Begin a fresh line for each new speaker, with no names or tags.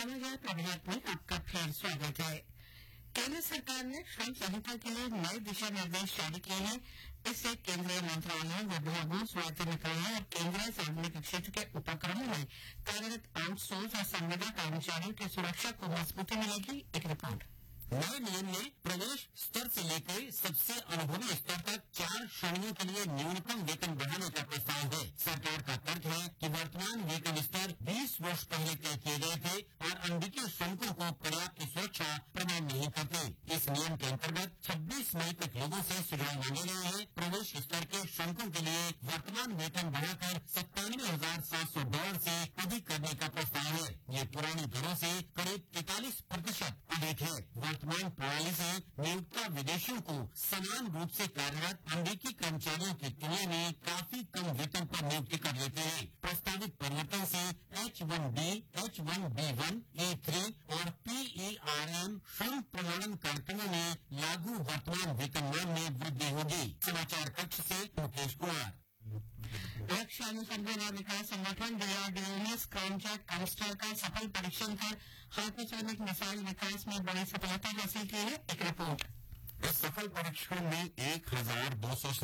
समाचार प्रभात में आपका फिर स्वागत है। केंद्र सरकार ने श्रम संहिता के लिए नए दिशा निर्देश जारी किए हैं। इससे केंद्रीय मंत्रालयों, विभागों, स्वायत्त निकायों और केंद्रीय सार्वजनिक क्षेत्र के उपक्रमों में कार्यरत आउटसोर्स और संविदा कर्मचारियों की सुरक्षा को मजबूती मिलेगी। एक रिपोर्ट।
नए नियम में प्रदेश स्तर से लेकर सबसे अनुभवी स्तर तक 4 श्रेणियों के लिए न्यूनतम वेतन बढ़ाने का प्रस्ताव है। सरकार का तर्क है कि वर्तमान वेतन स्तर 20 वर्ष पहले तय किए गए थे और अनभिज्ञ श्रमिकों को पर्याप्त सुरक्षा प्रदान नहीं करते। इस नियम के अंतर्गत 26 मई तक लोगों से सुझाव मांगे गए हैं। प्रदेश स्तर के श्रमिकों के लिए वर्तमान वेतन बढ़ाकर 97,700 से अधिक करने का प्रस्ताव है। ये पुरानी दरों से करीब 43% अधिक है। वर्तमान प्रणाली से नियोक्ता विदेशियों को समान रूप से कार्यरत अमेरिकी कर्मचारियों की तुलना में काफी कम वेतन पर नियुक्ति कर लेते हैं। प्रस्तावित परिवर्तन से H1B, H1B1, E3 और PERM श्रम प्रमाणन कार्यक्रमों में लागू वर्तमान वेतनमान में वृद्धि होगी। समाचार कक्ष से मुकेश कुमार।
रक्षा अनुसंधान और विकास संगठन DRDO ने स्क्रैमजेट कमस्टर का सफल परीक्षण कर हाइपरसोनिक मिसाइल विकास में बड़ी सफलता हासिल की है। एक रिपोर्ट।
इस सफल परीक्षण में 1200